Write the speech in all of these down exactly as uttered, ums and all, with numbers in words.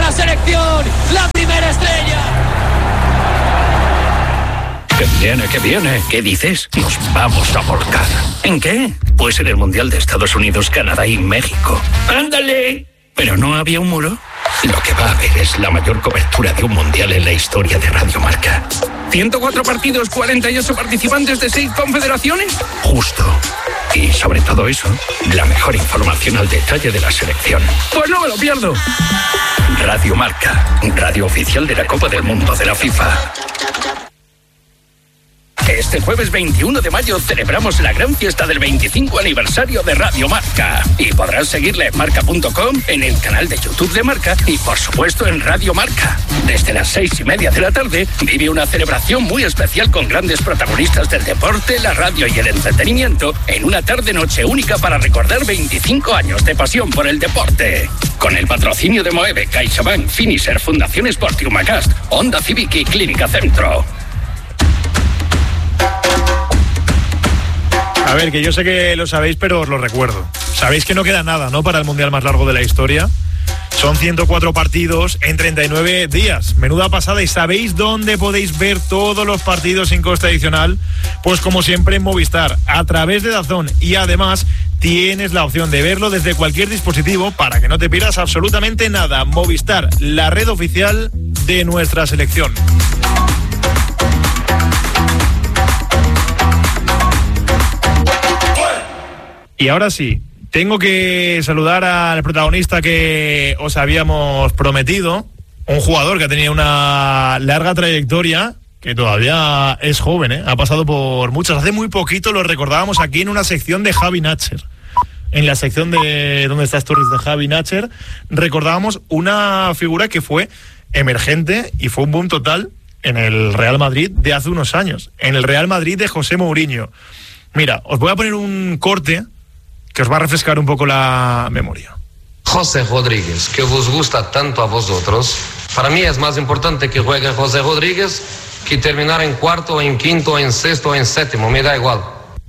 la selección, la primera estrella. ¡Que viene, que viene! ¿Qué dices? Nos vamos a volcar. ¿En qué? Pues en el Mundial de Estados Unidos, Canadá y México. ¡Ándale! ¿Pero no había un muro? Lo que va a haber es la mayor cobertura de un Mundial en la historia de Radio Marca. ¿ciento cuatro partidos, cuarenta y ocho participantes de seis confederaciones? Justo. Y sobre todo eso, la mejor información al detalle de la selección. ¡Pues no me lo pierdo! Radio Marca, radio oficial de la Copa del Mundo de la FIFA. Este jueves veintiuno de mayo celebramos la gran fiesta del veinticinco aniversario de Radio Marca. Y podrás seguirla en marca punto com, en el canal de YouTube de Marca y, por supuesto, en Radio Marca. Desde las seis y media de la tarde vive una celebración muy especial con grandes protagonistas del deporte, la radio y el entretenimiento en una tarde-noche única para recordar veinticinco años de pasión por el deporte. Con el patrocinio de Moeve, CaixaBank, Finisher, Fundación Sport y Humacast, Honda Civic y Clínica Centro. A ver, que yo sé que lo sabéis, pero os lo recuerdo. Sabéis que no queda nada, ¿no?, para el Mundial más largo de la historia. Son ciento cuatro partidos en treinta y nueve días. Menuda pasada. ¿Y sabéis dónde podéis ver todos los partidos sin coste adicional? Pues como siempre en Movistar, a través de DAZN. Y además tienes la opción de verlo desde cualquier dispositivo para que no te pierdas absolutamente nada. Movistar, la red oficial de nuestra selección. Y ahora sí, tengo que saludar al protagonista que os habíamos prometido, un jugador que ha tenido una larga trayectoria, que todavía es joven, ¿eh? Ha pasado por muchas. Hace muy poquito lo recordábamos aquí en una sección de Javi Nacher. En la sección de ¿Dónde está Stories de Javi Nacher recordábamos una figura que fue emergente y fue un boom total en el Real Madrid de hace unos años, en el Real Madrid de José Mourinho. Mira, os voy a poner un corte que os va a refrescar un poco la memoria. José Rodríguez, que os gusta tanto a vosotros, para mí es más importante que juegue José Rodríguez que terminar en cuarto, en quinto, en sexto, en séptimo, me da igual.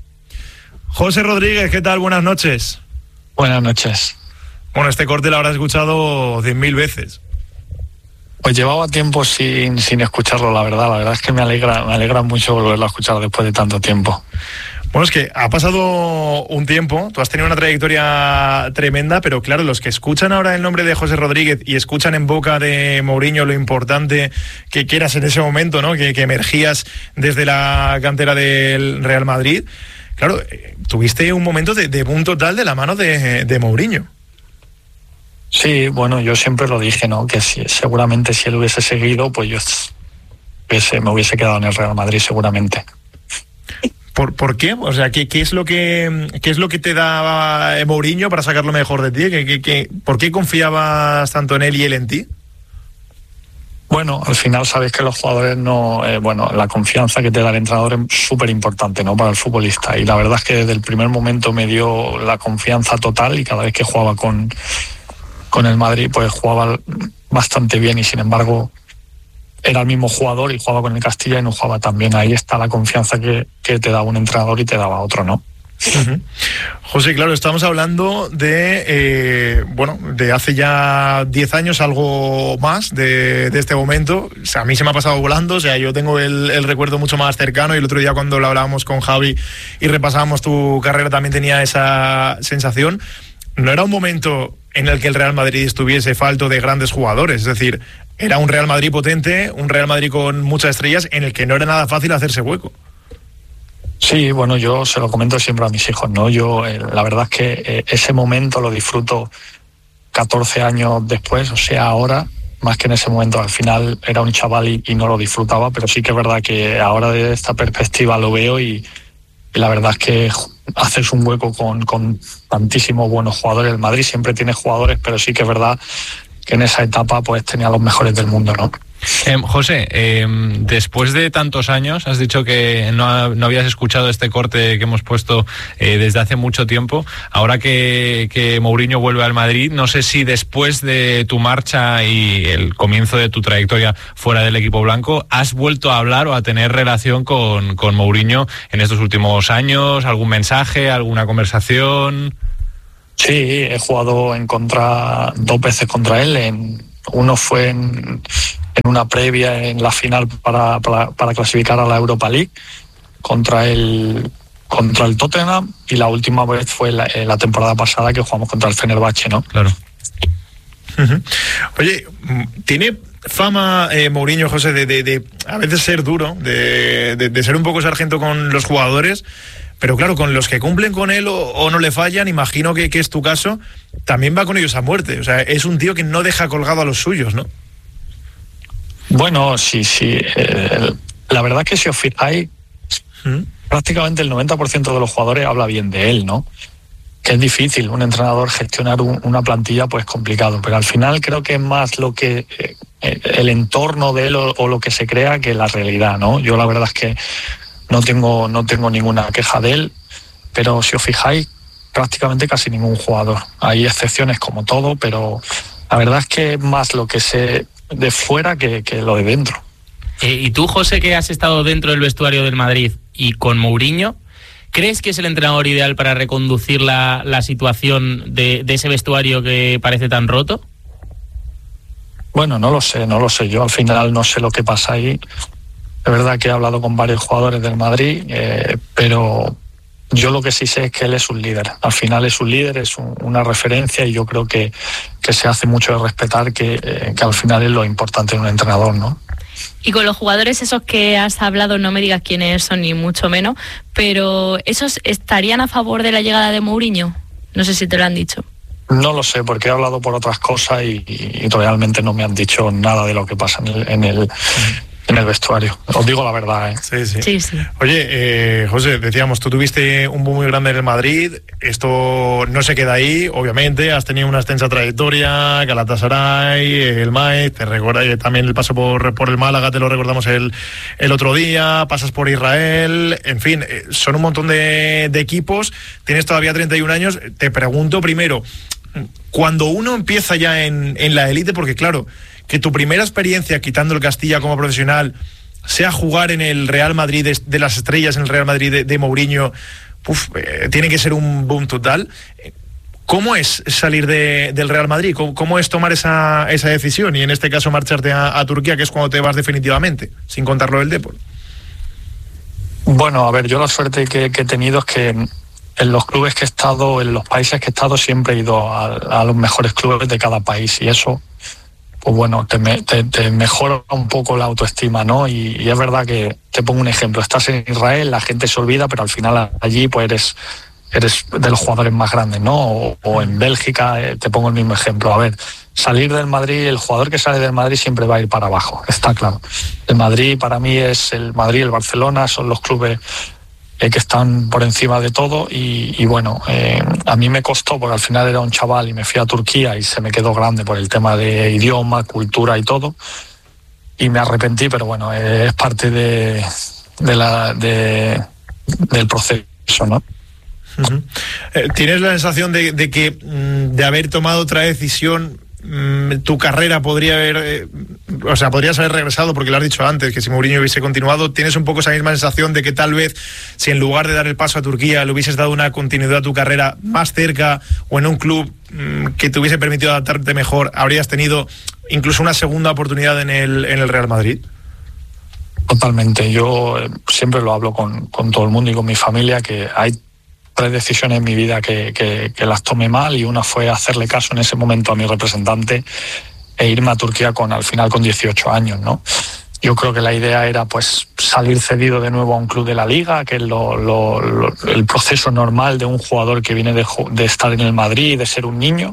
José Rodríguez, ¿qué tal? Buenas noches. Buenas noches. Bueno, este corte lo habrás escuchado cien mil veces. Pues llevaba tiempo sin, sin escucharlo, la verdad. La verdad es que me alegra, me alegra mucho volverlo a escuchar después de tanto tiempo. Bueno, es que ha pasado un tiempo, tú has tenido una trayectoria tremenda, pero claro, los que escuchan ahora el nombre de José Rodríguez y escuchan en boca de Mourinho lo importante que quieras en ese momento, ¿no?, que, que emergías desde la cantera del Real Madrid, claro, tuviste un momento de, de boom total de la mano de, de Mourinho. Sí, bueno, yo siempre lo dije, ¿no?, que si, seguramente si él hubiese seguido, pues yo hubiese, me hubiese quedado en el Real Madrid seguramente. ¿Por, ¿Por qué? O sea, ¿qué, qué es lo que qué es lo que te daba Mourinho para sacar lo mejor de ti? ¿Qué, qué, qué, ¿Por qué confiabas tanto en él y él en ti? Bueno, al final sabes que los jugadores no... Eh, bueno, la confianza que te da el entrenador es súper importante, ¿no?, para el futbolista. Y la verdad es que desde el primer momento me dio la confianza total y cada vez que jugaba con, con el Madrid, pues jugaba bastante bien y sin embargo... era el mismo jugador y jugaba con el Castilla y no jugaba tan bien. Ahí está la confianza que, que te daba un entrenador y te daba otro, ¿no? Uh-huh. José, claro, estamos hablando de eh, bueno, de hace ya diez años, algo más de, de este momento. O sea, a mí se me ha pasado volando, o sea, yo tengo el, el recuerdo mucho más cercano y el otro día cuando lo hablábamos con Javi y repasábamos tu carrera también tenía esa sensación. No era un momento en el que el Real Madrid estuviese falto de grandes jugadores, es decir, era un Real Madrid potente, un Real Madrid con muchas estrellas en el que no era nada fácil hacerse hueco. Sí, bueno, yo se lo comento siempre a mis hijos, ¿no? Yo, eh, la verdad es que eh, ese momento lo disfruto catorce años después, o sea, ahora, más que en ese momento. Al final era un chaval y, y no lo disfrutaba, pero sí que es verdad que ahora desde esta perspectiva lo veo y, y la verdad es que haces un hueco con, con tantísimos buenos jugadores. El Madrid siempre tiene jugadores, pero sí que es verdad que en esa etapa pues tenía los mejores del mundo, ¿no? Eh, José, eh, después de tantos años, has dicho que no, no habías escuchado este corte que hemos puesto eh, desde hace mucho tiempo. Ahora que, que Mourinho vuelve al Madrid, no sé si después de tu marcha y el comienzo de tu trayectoria fuera del equipo blanco, ¿has vuelto a hablar o a tener relación con, con Mourinho en estos últimos años? ¿Algún mensaje, alguna conversación? Sí, he jugado en contra dos veces contra él en Uno fue en, en una previa en la final para, para, para clasificar a la Europa League contra el contra el Tottenham, y la última vez fue la, la temporada pasada que jugamos contra el Fenerbahce, ¿no? Claro. Uh-huh. Oye, tiene fama eh, Mourinho, José, de, de, de a veces ser duro, de, de, de ser un poco sargento con los jugadores, pero claro, con los que cumplen con él o, o no le fallan, imagino que, que es tu caso, también va con ellos a muerte. O sea, es un tío que no deja colgado a los suyos, ¿no? Bueno, sí, sí. Eh, la verdad que si os fijáis, ¿Mm? prácticamente el noventa por ciento de los jugadores habla bien de él, ¿no? Que es difícil, un entrenador gestionar un, una plantilla, pues complicado, pero al final creo que es más lo que eh, el entorno de él o, o lo que se crea que la realidad, ¿no? Yo la verdad es que no tengo, no tengo ninguna queja de él, pero si os fijáis, prácticamente casi ningún jugador. Hay excepciones como todo, pero la verdad es que es más lo que sé de fuera que, que lo de dentro. Eh, y tú, José, que has estado dentro del vestuario del Madrid y con Mourinho, ¿crees que es el entrenador ideal para reconducir la, la situación de, de ese vestuario que parece tan roto? Bueno, no lo sé, no lo sé. Yo al final no sé lo que pasa ahí. Es verdad que he hablado con varios jugadores del Madrid, eh, pero yo lo que sí sé es que él es un líder. Al final es un líder, es un, una referencia, y yo creo que, que se hace mucho de respetar que, eh, que al final es lo importante en un entrenador, ¿no? Y con los jugadores esos que has hablado, no me digas quiénes son ni mucho menos, pero ¿esos estarían a favor de la llegada de Mourinho? No sé si te lo han dicho. No lo sé, porque he hablado por otras cosas y, y realmente no me han dicho nada de lo que pasa en el, en el, en el vestuario. Os digo la verdad, ¿eh? Sí, sí. Sí, sí. Oye, eh, José, decíamos, tú tuviste un boom muy grande en el Madrid, esto no se queda ahí, obviamente, has tenido una extensa trayectoria, Galatasaray, el Mainz, te recuerda también el paso por, por el Málaga, te lo recordamos el, el otro día, pasas por Israel, en fin, son un montón de, de equipos, tienes todavía treinta y un años, te pregunto primero, cuando uno empieza ya en, en la élite, porque claro, que tu primera experiencia, quitando el Castilla como profesional, sea jugar en el Real Madrid de, de las estrellas, en el Real Madrid de, de Mourinho, uf, eh, tiene que ser un boom total. ¿Cómo es salir de, del Real Madrid? ¿Cómo, cómo es tomar esa, esa decisión? Y en este caso marcharte a, a Turquía, que es cuando te vas definitivamente, sin contarlo del Depor. Bueno, a ver, yo la suerte que, que he tenido es que en los clubes que he estado, en los países que he estado, siempre he ido a, a los mejores clubes de cada país, y eso, pues bueno, te, me, te, te mejora un poco la autoestima, ¿no? Y, y es verdad que, te pongo un ejemplo, estás en Israel, la gente se olvida, pero al final allí pues eres, eres de los jugadores más grandes, ¿no? O, o en Bélgica, eh, te pongo el mismo ejemplo. A ver, salir del Madrid, el jugador que sale del Madrid siempre va a ir para abajo, está claro. El Madrid para mí es el Madrid, el Barcelona, son los clubes Eh, que están por encima de todo, y, y bueno, eh, a mí me costó, porque al final era un chaval y me fui a Turquía y se me quedó grande por el tema de idioma, cultura y todo, y me arrepentí, pero bueno, eh, es parte de, de la de, del proceso, ¿no? Uh-huh. Eh, ¿Tienes la sensación de, de que mm, de haber tomado otra decisión, mm, tu carrera podría haber, eh, o sea, podrías haber regresado, porque lo has dicho antes, que si Mourinho hubiese continuado, tienes un poco esa misma sensación de que tal vez, si en lugar de dar el paso a Turquía le hubieses dado una continuidad a tu carrera más cerca o en un club mm, que te hubiese permitido adaptarte mejor, habrías tenido incluso una segunda oportunidad en el, en el Real Madrid? Totalmente, yo eh, siempre lo hablo con, con todo el mundo y con mi familia, que hay tres decisiones en mi vida que, que, que las tomé mal, y una fue hacerle caso en ese momento a mi representante e irme a Turquía con, al final con dieciocho años, ¿no? Yo creo que la idea era pues salir cedido de nuevo a un club de la liga, que es lo, lo, lo, el proceso normal de un jugador que viene de, de estar en el Madrid y de ser un niño,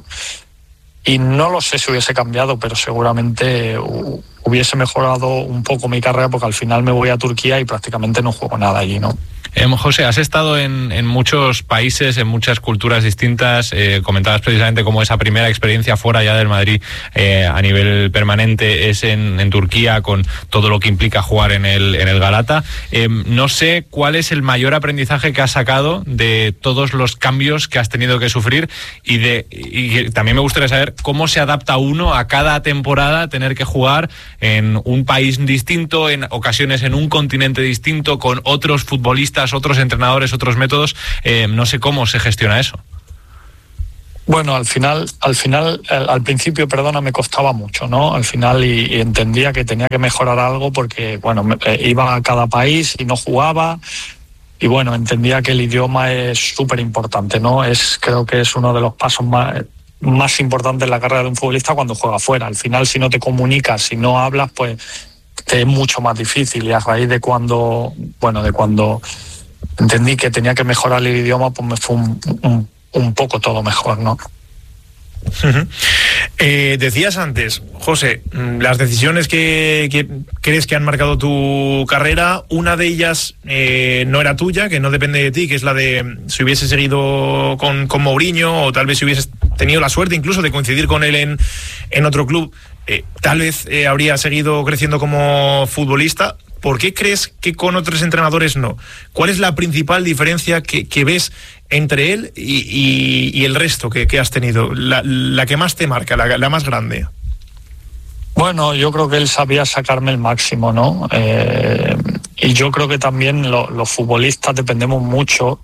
y no lo sé si hubiese cambiado, pero seguramente hubiese mejorado un poco mi carrera, porque al final me voy a Turquía y prácticamente no juego nada allí, ¿no? Eh, José, has estado en, en muchos países, en muchas culturas distintas, eh, comentabas precisamente cómo esa primera experiencia fuera ya del Madrid eh, a nivel permanente es en, en Turquía, con todo lo que implica jugar en el, en el Galata. Eh, no sé cuál es el mayor aprendizaje que has sacado de todos los cambios que has tenido que sufrir, y, de, y también me gustaría saber cómo se adapta uno a cada temporada tener que jugar en un país distinto, en ocasiones en un continente distinto, con otros futbolistas, otros entrenadores, otros métodos. Eh, no sé cómo se gestiona eso. Bueno, al final, al final, al, al principio, perdona, me costaba mucho, ¿no? Al final y, y entendía que tenía que mejorar algo porque, bueno, me, eh, iba a cada país y no jugaba. Y bueno, entendía que el idioma es súper importante, ¿no? Es, creo que es uno de los pasos más, más importantes en la carrera de un futbolista cuando juega fuera. Al final, si no te comunicas, si no hablas, pues te es mucho más difícil. Y a raíz de cuando, bueno, de cuando entendí que tenía que mejorar el idioma, pues me fue un, un, un poco todo mejor, ¿no? Uh-huh. Eh, decías antes, José, las decisiones que, que crees que han marcado tu carrera, una de ellas eh, no era tuya, que no depende de ti, que es la de si hubieses seguido con, con Mourinho, o tal vez si hubieses tenido la suerte incluso de coincidir con él en, en otro club, eh, tal vez eh, habría seguido creciendo como futbolista. ¿Por qué crees que con otros entrenadores no? ¿Cuál es la principal diferencia que, que ves entre él y, y, y el resto que, que has tenido? La, la que más te marca, la, la más grande. Bueno, yo creo que él sabía sacarme el máximo, ¿no? Eh, y yo creo que también lo, los futbolistas dependemos mucho,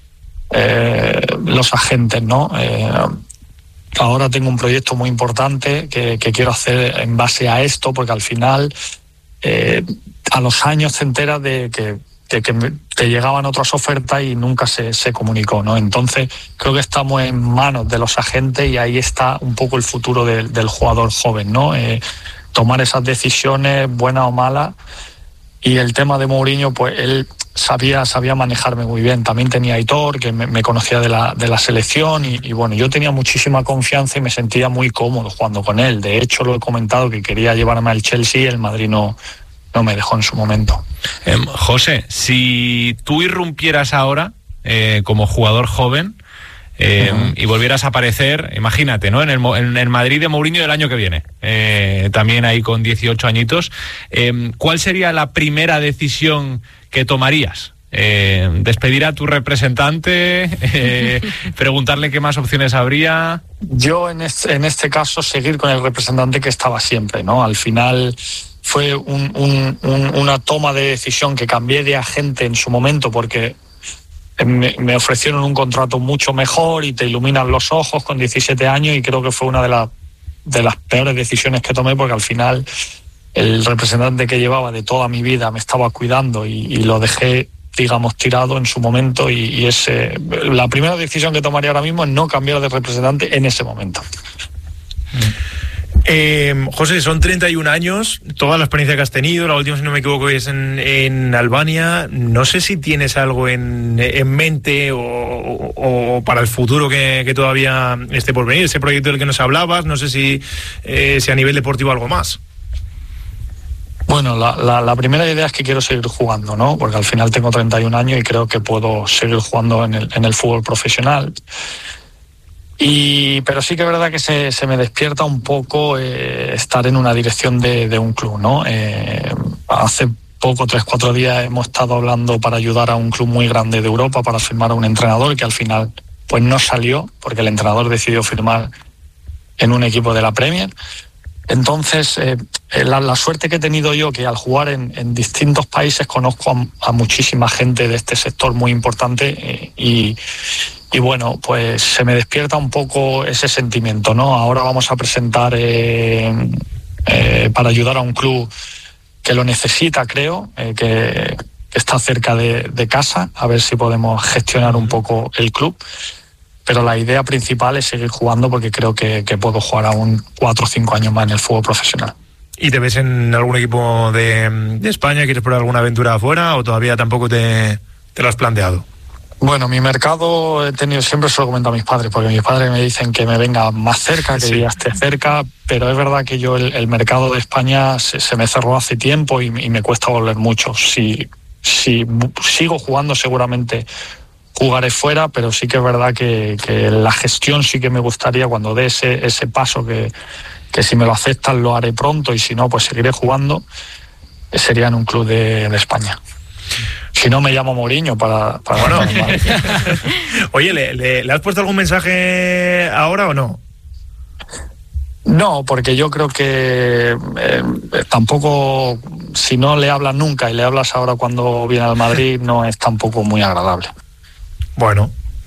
eh, los agentes, ¿no? Eh, ahora tengo un proyecto muy importante que, que quiero hacer en base a esto, porque al final... Eh, a los años te enteras de que, de que te llegaban otras ofertas y nunca se, se comunicó, ¿no? Entonces creo que estamos en manos de los agentes y ahí está un poco el futuro de, del jugador joven, ¿no? Eh, tomar esas decisiones, buenas o malas. Y el tema de Mourinho, pues él sabía, sabía manejarme muy bien. También tenía a Aitor, que me, me conocía de la, de la selección y, y bueno, yo tenía muchísima confianza y me sentía muy cómodo jugando con él. De hecho, lo he comentado que quería llevarme al Chelsea y el Madrid no, no me dejó en su momento. Eh, José, si tú irrumpieras ahora eh, como jugador joven eh, uh-huh. y volvieras a aparecer, imagínate, ¿no? En el, en el Madrid de Mourinho del año que viene, eh, también ahí con dieciocho añitos, eh, ¿cuál sería la primera decisión que tomarías? Eh, ¿Despedir a tu representante? Eh, ¿Preguntarle qué más opciones habría? Yo en este, en este caso seguir con el representante que estaba siempre, ¿no? Al final fue un, un, un, una toma de decisión que cambié de agente en su momento porque me, me ofrecieron un contrato mucho mejor y te iluminan los ojos con diecisiete años y creo que fue una de, la, de las peores decisiones que tomé porque al final el representante que llevaba de toda mi vida me estaba cuidando y, y lo dejé, digamos, tirado en su momento y, y ese, la primera decisión que tomaría ahora mismo es no cambiar de representante en ese momento. Eh, José, son treinta y un años, toda la experiencia que has tenido, la última, si no me equivoco, es en, en Albania. No sé si tienes algo en, en mente o, o, o para el futuro que, que todavía esté por venir, ese proyecto del que nos hablabas, no sé si, eh, si a nivel deportivo algo más. Bueno, la, la, la primera idea es que quiero seguir jugando, ¿no? Porque al final tengo treinta y un años y creo que puedo seguir jugando en el, en el fútbol profesional. Y, pero sí que es verdad que se, se me despierta un poco eh, estar en una dirección de, de un club, ¿no? Eh, hace poco, tres, cuatro días, hemos estado hablando para ayudar a un club muy grande de Europa para firmar a un entrenador que al final pues no salió porque el entrenador decidió firmar en un equipo de la Premier. Entonces, eh, la, la suerte que he tenido yo, que al jugar en, en distintos países conozco a, a muchísima gente de este sector muy importante eh, y, y bueno, pues se me despierta un poco ese sentimiento, ¿no? Ahora vamos a presentar eh, eh, para ayudar a un club que lo necesita, creo, eh, que, que está cerca de, de casa, a ver si podemos gestionar un poco el club. Pero la idea principal es seguir jugando porque creo que, que puedo jugar aún cuatro o cinco años más en el fútbol profesional. ¿Y te ves en algún equipo de, de España? ¿Quieres probar alguna aventura afuera o todavía tampoco te, te lo has planteado? Bueno, mi mercado he tenido, siempre se lo comento a mis padres, porque mis padres me dicen que me venga más cerca, que sí. ya esté cerca, pero es verdad que yo el, el mercado de España se, se me cerró hace tiempo y, y me cuesta volver mucho. Si, si sigo jugando seguramente jugaré fuera, pero sí que es verdad que, que la gestión sí que me gustaría cuando dé ese, ese paso que, que si me lo aceptan lo haré pronto y si no pues seguiré jugando, sería en un club de, de España. Si no me llamo Mourinho para... para bueno. Oye, ¿le, le, ¿le has puesto algún mensaje ahora o no? No, porque yo creo que eh, tampoco, si no le hablas nunca y le hablas ahora cuando viene al Madrid, no es tampoco muy agradable. Bueno,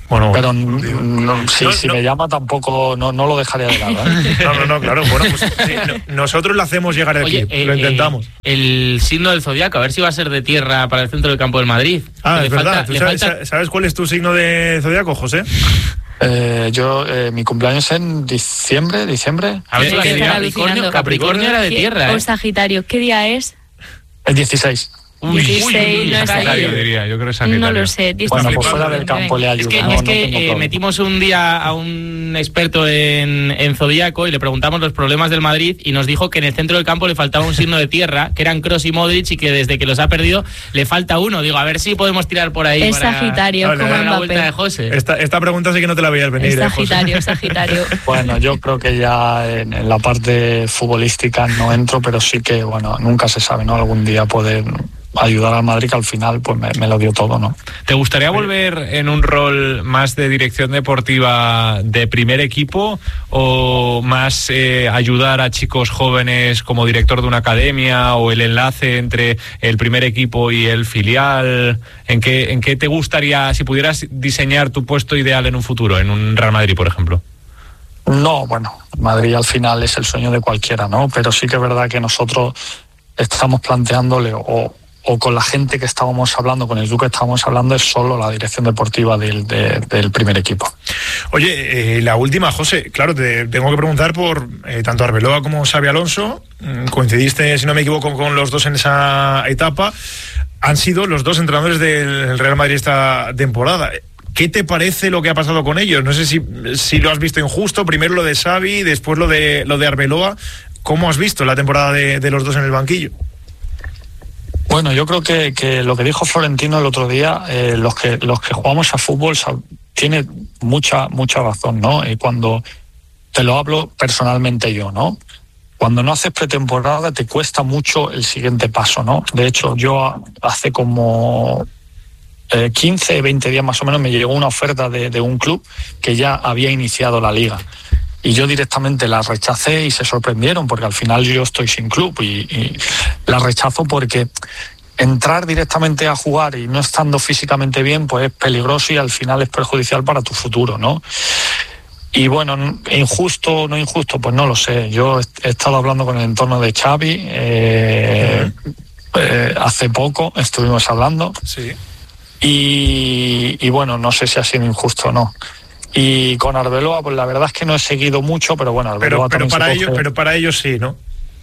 Bueno, pero no, si, no, si no. me llama tampoco no, no lo dejaría de lado, ¿eh? No, no, no, claro. Bueno, pues sí, no, nosotros lo hacemos llegar aquí, Oye, eh, lo intentamos. eh, el signo del zodiaco, a ver si va a ser de tierra para el centro del campo del Madrid. Ah, Le es verdad. falta- ¿Tú le sabes, falta- sabes cuál es tu signo de zodiaco, José? Eh, yo, eh, mi cumpleaños es en diciembre, diciembre, A ver si va a Que ser están Capricornio. alucinando. Capricornio era de ¿Qué- tierra, O ¿eh? Sagitario, ¿qué día es? el dieciséis. Uy, dieciséis, uy, uy, no es Sagitario, ayer. diría, yo creo que es Sagitario. No lo sé. Bueno, pues dieciséis. fuera del campo le Es ayuda. que, no, es no que tengo eh, problema. metimos un día a un experto en, en Zodíaco y le preguntamos los problemas del Madrid y nos dijo que en el centro del campo le faltaba un signo de tierra, que eran Kroos y Modric, y que desde que los ha perdido le falta uno. Digo, a ver si podemos tirar por ahí Es para, Sagitario, Vale, como vale. para la vuelta de Mbappé. José. Esta, esta pregunta sí que no te la veías venir, Es ¿eh, José? Sagitario, Sagitario. Bueno, yo creo que ya en, en la parte futbolística no entro, pero sí que, bueno, nunca se sabe, ¿no? Algún día poder ayudar al Madrid, que al final pues me, me lo dio todo, ¿no? ¿Te gustaría volver en un rol más de dirección deportiva de primer equipo o más eh, ayudar a chicos jóvenes como director de una academia o el enlace entre el primer equipo y el filial? ¿En qué, en qué te gustaría, si pudieras diseñar tu puesto ideal en un futuro, en un Real Madrid, por ejemplo? No, bueno, Madrid al final es el sueño de cualquiera, ¿no? Pero sí que es verdad que nosotros estamos planteándole, o, o con la gente que estábamos hablando, con el club que estábamos hablando, es solo la dirección deportiva del, de, del primer equipo. Oye, eh, la última, José, claro, te tengo que preguntar por eh, tanto Arbeloa como Xabi Alonso. Mm, coincidiste, si no me equivoco, con los dos en esa etapa. Han sido los dos entrenadores del Real Madrid esta temporada. ¿Qué te parece lo que ha pasado con ellos? No sé si, si lo has visto injusto, primero lo de Xavi, después lo de lo de Arbeloa. ¿Cómo has visto la temporada de, de los dos en el banquillo? Bueno, yo creo que, que lo que dijo Florentino el otro día, eh, los que los que jugamos a fútbol sab- tiene mucha mucha razón, ¿no? Y cuando te lo hablo personalmente yo, ¿no? Cuando no haces pretemporada te cuesta mucho el siguiente paso, ¿no? De hecho, yo hace como eh, quince, veinte días más o menos me llegó una oferta de, de un club que ya había iniciado la liga. Y yo directamente la rechacé y se sorprendieron porque al final yo estoy sin club y, y la rechazo porque entrar directamente a jugar y no estando físicamente bien pues es peligroso y al final es perjudicial para tu futuro, ¿no? Y bueno, injusto o no injusto, pues no lo sé. Yo he estado hablando con el entorno de Xavi, eh, eh, hace poco estuvimos hablando. Sí. Y, y bueno, no sé si ha sido injusto o no. Y con Arbeloa, pues la verdad es que no he seguido mucho, pero bueno, Arbeloa Pero, pero, también se para coge- ellos, pero para ellos sí, ¿no?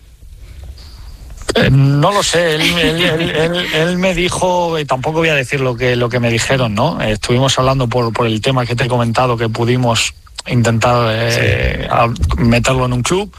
Eh, no lo sé, él, él, él, él, él me dijo, y tampoco voy a decir lo que, lo que me dijeron, ¿no? Eh, estuvimos hablando por, por el tema que te he comentado, que pudimos intentar eh, a- meterlo en un club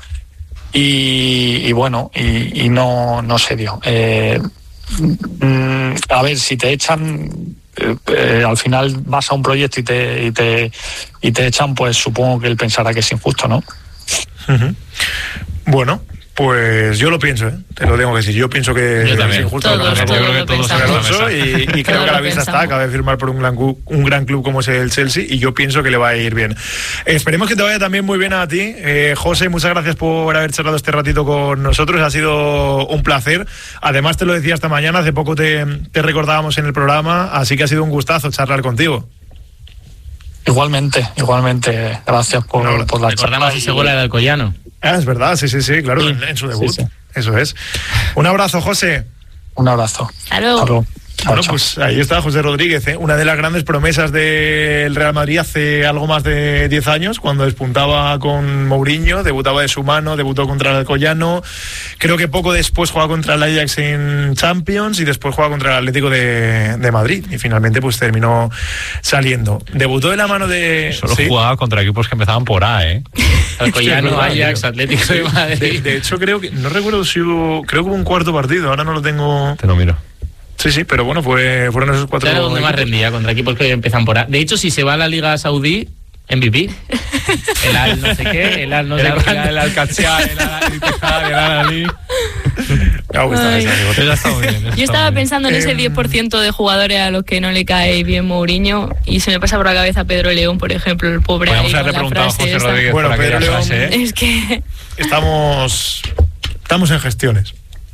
y, y bueno, y, y no, no se dio. Eh, mm, a ver, si te echan, eh, eh, al final vas a un proyecto y te, y te, y te echan, pues supongo que él pensará que es injusto, ¿no? Uh-huh. Bueno, pues yo lo pienso, ¿eh? Te lo tengo que decir. Yo pienso que Yo también. es injusto Todos, lo que ha pasado todos con lo Xabi pensamos. Alonso y, y creo Todos que a la lo vista está, pensamos. acaba de firmar por un gran, club, un gran club como es el Chelsea y yo pienso que le va a ir bien. Esperemos que te vaya también muy bien a ti. Eh, José, muchas gracias por haber charlado este ratito con nosotros, ha sido un placer. Además te lo decía esta mañana, hace poco te, te recordábamos en el programa, así que ha sido un gustazo charlar contigo. Igualmente, igualmente, gracias por, No, por la Recordamos charla ese y- gol de Alcoyano. Ah, es verdad, sí, sí, sí, claro, Sí, en, en su debut. sí, sí. Eso es. Un abrazo, José. Un abrazo. Hasta luego. Hasta luego. Chao, Bueno, chao. pues ahí está José Rodríguez, ¿eh? Una de las grandes promesas del Real Madrid hace algo más de diez años, cuando despuntaba con Mourinho, debutaba de su mano, debutó contra el Alcoyano, creo que poco después juega contra el Ajax en Champions y después juega contra el Atlético de, de Madrid y finalmente pues terminó saliendo. Debutó de la mano de... Solo ¿sí? jugaba contra equipos que empezaban por A, ¿eh? Alcoyano, Es verdad, Ajax, tío. Atlético de De, Madrid. de hecho creo que, no recuerdo si hubo, creo que hubo un cuarto partido, ahora no lo tengo... Te lo miro. Sí, sí, pero bueno, fue, fueron esos cuatro... Claro, donde más equipos. rendía, contra equipos que empiezan por A. De hecho, si se va a la Liga Saudí, M V P. El Al no sé qué, el Al no sé El, cuándo. el Alcachá, el Al-Ittihad, el Al-Ali. Ah, pues está Ay. bien, Eso está muy bien. eso Yo está estaba muy bien. pensando en ese Em, diez por ciento de jugadores a los que no le cae bien Mourinho y se me pasa por la cabeza Pedro León, por ejemplo, el pobre ahí Podríamos con haberle la preguntado a frase José esa. Rodríguez Bueno, por Pedro aquella León- frase, ¿eh? Es que Estamos, estamos en gestiones.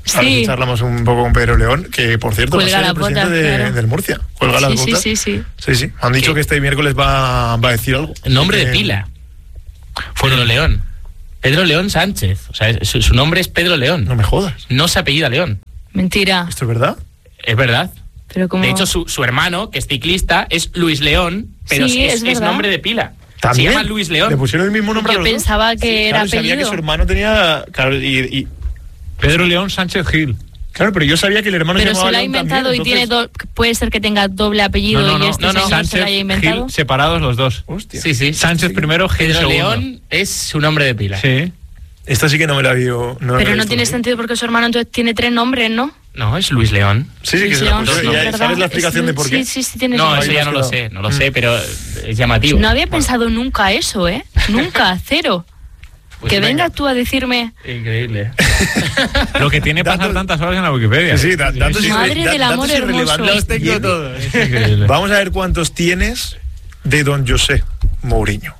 A ver Sí. si charlamos un poco con Pedro León, que por cierto va a Cuelga ser las el presidente botas, de- claro. del Murcia. Cuelga las Sí, sí, botas. sí, sí. Sí, sí. Han dicho ¿Qué? que este miércoles va, va a decir algo. Nombre de Eh, pila. Pedro León. Pedro León Sánchez. O sea, su, su nombre es Pedro León. No me jodas. No se apellida León. Mentira. ¿Esto es verdad? Es verdad. Pero como... De hecho, su, su hermano, que es ciclista, es Luis León, pero Sí, es, es es verdad. nombre de pila. ¿También? Se llama Luis León. Le pusieron el mismo nombre a Yo los dos. pensaba que era Claro, sabía que apellido. su hermano tenía... Claro, y, y- Pedro León Sánchez Gil. claro, pero yo sabía que el hermano Pero se se llamaba lo ha León inventado también, y tiene entonces- do- puede ser que tenga doble apellido No, no, y no, este no, no. señor se Sánchez lo haya inventado. Gil separados los dos. Hostia. Sí, sí. Sánchez primero, Gil Pedro segundo. León es su nombre de pila. Sí. Esta sí que no me la vio. No me la Pero he no visto tiene bien. sentido porque su hermano entonces tiene tres nombres, ¿no? No, es Luis León. Sí, sí, que Luis se la León, pusieron. sí, ¿Y es ya verdad. ¿Sabes la explicación Es- de por qué? Sí, sí, sí, tiene No, sentido. eso ya no lo sé, no lo sé, pero es llamativo. No había pensado nunca eso, ¿eh? Nunca, cero. Pues que venga. vengas tú a decirme, Increíble. Lo que tiene pasar Datos- tantas horas en la Wikipedia. Sí, sí, da- datos Madre irre- da- del amor datos hermoso. irrelevantes Los tengo tiene. todos. Es increíble. Vamos a ver cuántos tienes de don José Mourinho.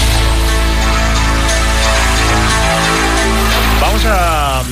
Vamos a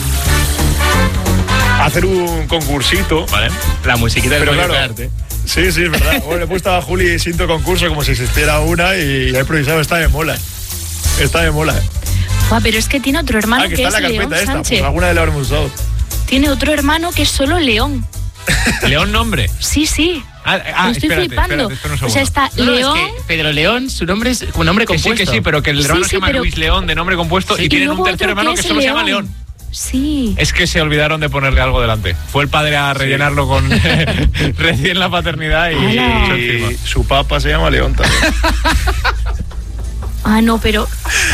a hacer un concursito. Vale. La musiquita del Pero Mario claro, Kart, ¿eh? sí, sí, es verdad. Bueno, le he puesto a Juli Sinto concurso como si existiera una y la he improvisado. Está de mola. Está de mola. "Buah, pero es que tiene otro hermano Ah, que que está es en la León carpeta esta. Sánchez. Pues alguna de la habremos usado. Tiene otro hermano que es solo León. León nombre. Sí, sí. Ah, ah, Lo estoy espérate, flipando. espérate, espera un O sea, segundo. está No, no, León. es que Pedro León, su nombre es como nombre Que sí, compuesto. que sí, pero que el Sí, hermano sí, se llama pero- Luis León, de nombre compuesto, Sí, y y tienen un luego tercer otro hermano que que es solo se llama León. León. Sí. Es que se olvidaron de ponerle algo delante. Fue el padre a rellenarlo con recién la paternidad y, Ala. y encima. Y su papa se llama León también. Ah, no, pero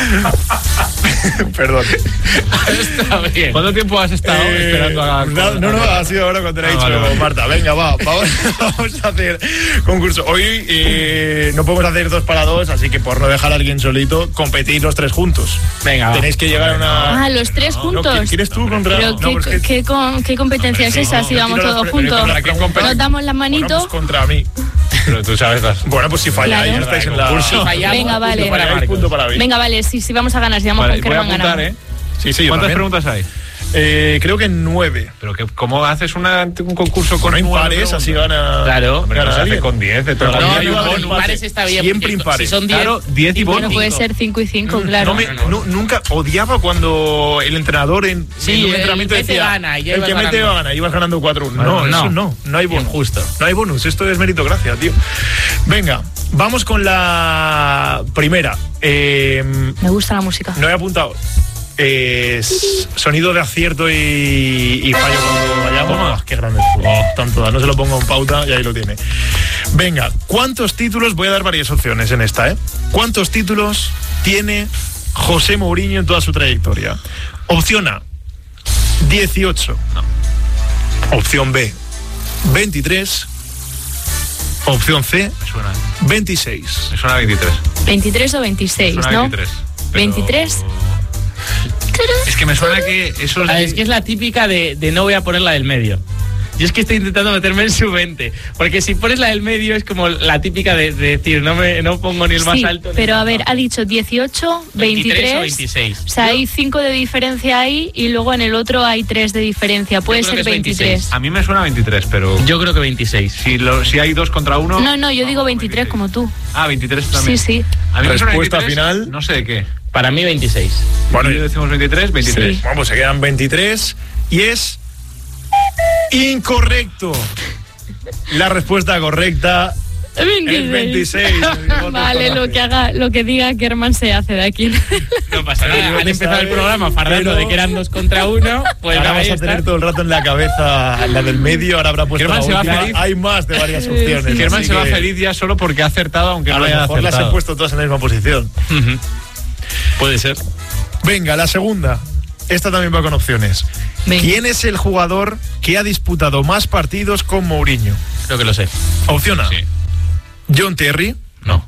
Perdón. Está bien. ¿Cuánto tiempo has estado Eh, esperando a.? No, no, no, ha sido ahora cuando le he Ah, dicho, vale, vale. Marta, venga, va, vamos, vamos a hacer concurso. Hoy eh, no podemos hacer dos para dos, así que por no dejar a alguien solito, competís los tres juntos. Venga, va. Tenéis que llegar a una... ah, los tres No, juntos. ¿quieres tú contra...? Pero no, ¿qué, pero es que- qué, con- qué competencia es esa si no, vamos tiro las todos pre- juntos? ¿contra qué compet- Nos damos las Bueno, manitos. pues contra mí. Pero tú sabes las. Bueno, pues si falláis, Claro. ya estáis en la... Concurso. Si fallamos, Venga, vale. punto para Falláis, Marcos. punto para mí. Venga, vale, sí, sí vamos a ganar, si vamos Vale, con voy a Kerman apuntar, ganamos. ¿eh? Sí, sí, yo ¿Cuántas también. preguntas hay? Eh, creo que nueve. Pero que, ¿cómo haces una, un concurso con Con nueve impares, preguntas? así gana... Claro. Hombre, gana no se hace alguien. con diez de toda Pero la No, no, vida. no, no, no, con impares. impares está bien. Siempre porque impares. Si son diez, Claro, diez y Bueno, bonus. puede ser cinco y cinco, claro. No me, nu- nunca odiaba cuando el entrenador en, Sí, en un el entrenamiento mete decía gana y ya el ibas que mete ganando. va gana, ibas ganando cuatro uno. Bueno, No, no. eso no, no hay bonus. Injusto. No hay bonus, esto es meritocracia, tío. Venga, vamos con la primera. Eh, Me gusta la música. no he apuntado. Eh, s- sonido de acierto y, y fallo cuando vayamos. Toma. Ah, qué grande es fútbol. Tanto da, no se lo pongo en pauta y ahí lo tiene. Venga, ¿cuántos títulos? Voy a dar varias opciones en esta, ¿eh? ¿Cuántos títulos tiene José Mourinho en toda su trayectoria? Opción A, dieciocho. Opción B, veintitrés. Opción C, Me suena. veintiséis. Me suena a veintitrés. veintitrés o Me veintiséis, suena a ¿no? veintitrés. pero- veintitrés. Es que me suena que eso Ah, es que es la típica de, de no voy a poner la del medio. Yo es que estoy intentando meterme en su mente. Porque si pones la del medio es como la típica de, de decir, no me no pongo ni el más Sí, alto. ni pero el a más ver, bajo. ha dicho dieciocho, veintitrés veintitrés. o veintiséis. O sea, hay cinco de diferencia ahí y luego en el otro hay tres de diferencia. Puede creo ser que es veintitrés. veintiséis. A mí me suena a veintitrés, pero. Yo creo que veintiséis. Si, lo, si hay dos contra uno. No, no, yo digo veintitrés como tú. Ah, veintitrés también. Sí, sí. A mí me suena Respuesta veintitrés, final. No sé de qué. Para mí veintiséis. Bueno, Bueno, decimos veintitrés, veintitrés. Sí. Vamos, se quedan veintitrés y es incorrecto. La respuesta correcta es veintiséis. Vale, lo que haga, lo que diga Kerman se hace de aquí. No pasa Pero nada. Han no empezado el sabe, programa fardando pero- de que eran dos contra uno. Pues Ahora ahí vas a está. tener todo el rato en la cabeza la del medio, ahora habrá puesto Kerman la se va última. feliz. Hay más de varias opciones. Germán así se va que feliz ya solo porque ha acertado, aunque A no lo haya mejor las he acertado. puesto todas en la misma posición. Ujú. Puede ser. Venga, la segunda. Esta también va con opciones. Venga. ¿Quién es el jugador que ha disputado más partidos con Mourinho? Creo que lo sé. Opción A, Sí. John Terry. No.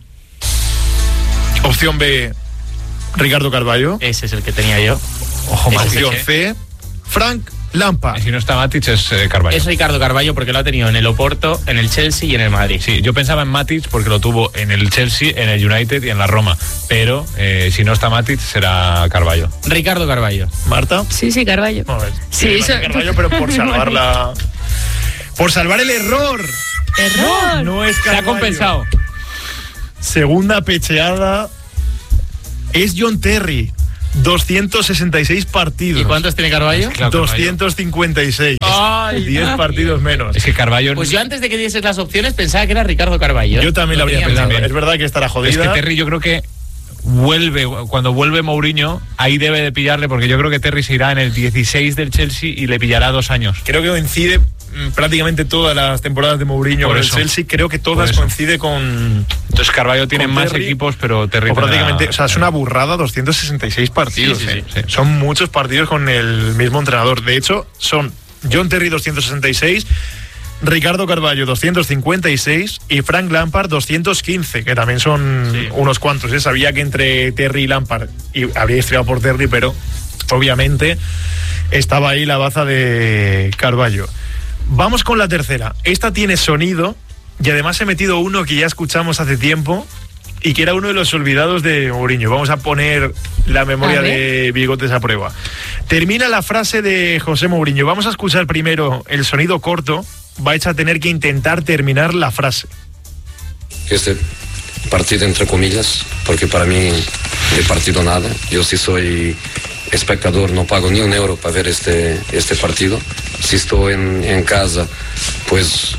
Opción B, Ricardo Carballo. Ese es el que tenía yo. Ojo, Ese más es el Opción que- C, Frank Lampard. Si no está Matic es eh, Carvalho. Es Ricardo Carvalho porque lo ha tenido en el Oporto, en el Chelsea y en el Madrid. Sí, yo pensaba en Matic porque lo tuvo en el Chelsea, en el United y en la Roma. Pero eh, si no está Matic será Carvalho. Ricardo Carvalho. ¿Marta? Sí, sí, Carvalho. A ver, Sí, sí, eso- Carvalho, pero por salvar la... Por salvar el error. ¡Error! No es Se ha Carvalho. compensado. Segunda pecheada es John Terry. doscientos sesenta y seis partidos. ¿Y cuántos tiene Carvalho? Claro, Carvalho. doscientos cincuenta y seis. Ay, diez partidos menos. Es que Carvalho... Pues yo antes de que dieses las opciones pensaba que era Ricardo Carvalho. Yo también lo habría tenía pensado. claro. Es verdad que estará jodida. Es que Terry yo creo que vuelve, cuando vuelve Mourinho, ahí debe de pillarle, porque yo creo que Terry se irá en el dieciséis del Chelsea y le pillará dos años. Creo que coincide mm, prácticamente todas las temporadas de Mourinho Por con el eso. Chelsea. Creo que Por todas eso. coincide con... Entonces Carvalho tiene Con más Terry, equipos, pero Terry O prácticamente, tendrá- o sea, es una burrada, doscientos sesenta y seis partidos. Sí, sí, eh. sí. Son muchos partidos con el mismo entrenador. De hecho, son John Terry doscientos sesenta y seis, Ricardo Carvalho doscientos cincuenta y seis y Frank Lampard doscientos quince, que también son Sí. unos cuantos. ¿eh? Sabía que entre Terry y Lampard, y habría estrellado por Terry, pero obviamente estaba ahí la baza de Carvalho. Vamos con la tercera. Esta tiene sonido y además he metido uno que ya escuchamos hace tiempo y que era uno de los olvidados de Mourinho. Vamos a poner la memoria A ver. de Bigotes a prueba. Termina la frase de José Mourinho. Vamos a escuchar primero el sonido corto. Vais a tener que intentar terminar la frase. Este partido entre comillas, porque para mí de partido nada. Yo sí soy espectador, no pago ni un euro para ver este, este partido. Si estoy en, en casa, pues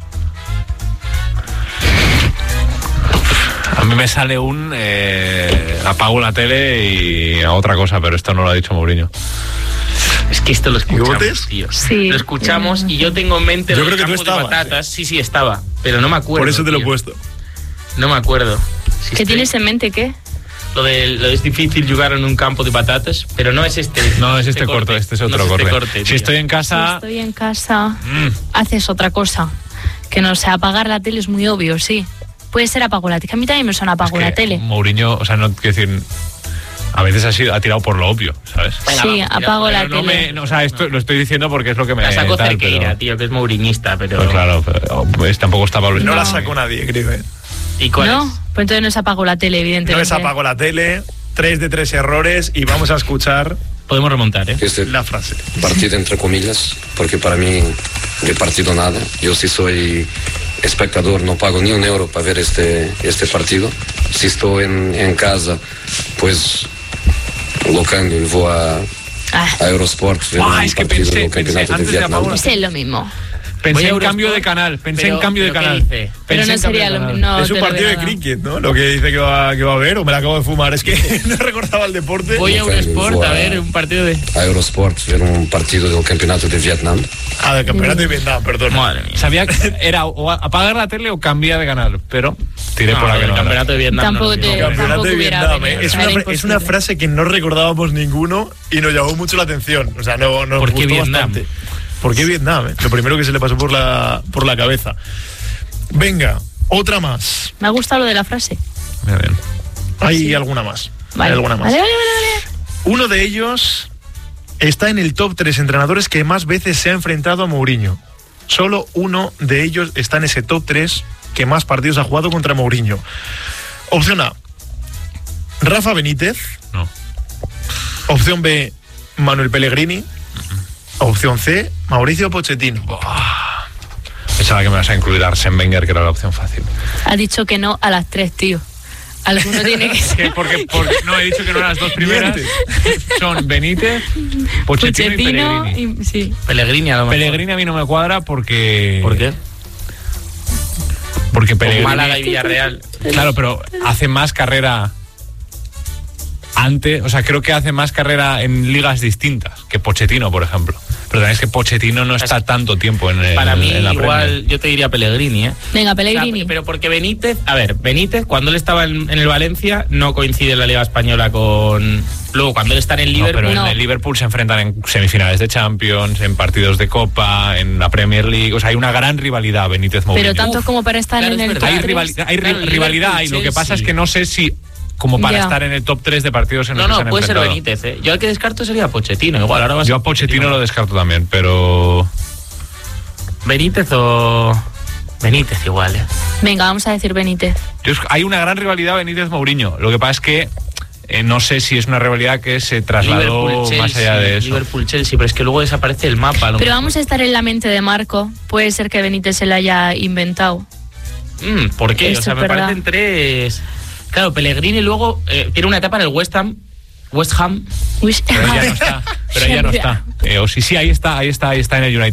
A mí me sale un eh, apago la tele y a otra cosa, pero esto no lo ha dicho Mourinho. Es que esto lo escuchamos, ¿Bigotes? tío. Sí. Lo escuchamos y yo tengo en mente Yo lo creo del que tú campo de estabas, patatas. Sí, sí, estaba. Pero no me acuerdo. Por eso te lo he tío. puesto. No me acuerdo. Si ¿Qué estoy- tienes en mente? ¿Qué? Lo de lo es difícil jugar en un campo de patatas, pero no es este. No, es este corto, este es otro no corte. este corte, Si tío. estoy en Si casa... estoy en casa, mm, haces otra cosa. Que no sé, apagar la tele es muy obvio, sí. Puede ser apago la tele. Que a mí también me suena apago es que la tele. Mourinho, o sea, no quiero decir... A veces ha, sido, ha tirado por lo obvio, ¿sabes? Venga, Sí, vamos, tira, apago la Pero no tele. me, no, o sea, esto lo estoy diciendo porque es lo que me... La sacó tal, Cerqueira, pero- tío, que es mouriñista, pero. Pues claro, pero, pues, tampoco está Pablo. No, la No. sacó nadie, creo. ¿eh? ¿Y cuál ¿No? es? Pues entonces no es apago la tele, evidentemente. No es apago la tele. Tres de tres errores y vamos a escuchar Podemos remontar, ¿eh? este la frase. partido entre comillas, porque para mí de partido nada. Yo sí soy espectador, no pago ni un euro para ver este, este partido. Si estoy en, en casa, pues lo cambio y voy a, Ah, a Eurosport ver Ah, un es que partido pensé- del pensé, campeonato de antes de Vietnam. apagar- es lo mismo. Pensé Voy a en Eurosport, cambio de canal, pensé pero- en cambio de pero ¿qué canal. dice? Pero Pensé no en cambio sería de lo canal. mismo. No, es un te lo partido de veo nada. cricket, ¿no? Lo que dice que va, que va a ver, o me la acabo de fumar. Es que no recordaba el deporte. Voy a Voy Eurosport a- a ver un partido de. A Eurosport ver un partido del campeonato de Vietnam. Ah, del campeonato de Vietnam, perdón. Madre mía. Sabía que era o apagar la tele o cambiar de canal, pero tiré por No, la que el no era. campeonato de Vietnam. Tampoco no lo te- digo. Campeonato tampoco de hubiera Vietnam, venido, ¿eh? es, era una, fra- es una imposible. frase que no recordábamos ninguno y nos llamó mucho la atención. O sea, no, nos ¿Por qué gustó Vietnam? bastante. ¿Por qué Vietnam? eh? Lo primero que se le pasó por la, por la cabeza. Venga, otra más. Me ha gustado lo de la frase. Muy bien. Hay alguna más. Vale. Hay alguna más. Vale, vale, vale, vale. Uno de ellos está en el top tres entrenadores que más veces se ha enfrentado a Mourinho. Solo uno de ellos está en ese top tres que más partidos ha jugado contra Mourinho. Opción A, Rafa Benítez. No. Opción B, Manuel Pellegrini. Opción C, Mauricio Pochettino. Pensaba que me vas a incluir a Arsène Wenger, que era la opción fácil. Ha dicho que no a las tres, tío. Alguno tiene que ¿Qué? ser. Porque, porque no he dicho que no eran las dos primeras. Son Benítez, Pochettino, y Pochettino Pellegrini. y- sí. Pellegrini a lo mejor. Pellegrini a mí no me cuadra porque... ¿Por qué? Porque Con Pellegrini... Málaga y Villarreal. Claro, pero hace más carrera antes, o sea, creo que hace más carrera en ligas distintas que Pochettino, por ejemplo. Pero también es que Pochettino no está tanto tiempo en, el, Para mí, en la igual, Premier. yo te diría Pellegrini, ¿eh? Venga, O sea, Pellegrini. pero porque Benítez, a ver, Benítez, cuando él estaba en, en el Valencia, no coincide en la Liga Española con. Luego, cuando él está en el No, Liverpool. pero No. en el Liverpool se enfrentan en semifinales de Champions, en partidos de Copa, en la Premier League. O sea, hay una gran rivalidad Benítez-Mourinho. Pero tanto como para estar claro, en es el verdad. top Hay, tres. rivali- hay ri- Claro, rivalidad Liverpool, y lo que pasa es Chelsea. que no sé si como para Ya. estar en el top tres de partidos en No, los que no, se han puede ser enfrentado. Benítez, ¿eh? Yo al que descarto sería Pochettino, igual. Ahora va a Yo ser a Pochettino lo descarto también, pero... Benítez o... Benítez igual, ¿eh? Venga, vamos a decir Benítez. Yo, hay una gran rivalidad Benítez-Mourinho. Lo que pasa es que eh, no sé si es una rivalidad que se trasladó Liverpool-Chelsea, más allá de eso. Liverpool-Chelsea, pero es que luego desaparece el mapa. a lo Pero mejor. vamos a estar en la mente de Marco. Puede ser que Benítez se la haya inventado. Mm, ¿Por qué? Eso O sea, es me verdad. parecen tres... Claro, Pellegrini luego eh, tiene una etapa en el West Ham. West Ham. Uy, Pero ya no está. Pero ya no está. Eh, o sí, sí, ahí está, ahí está, ahí está en el United.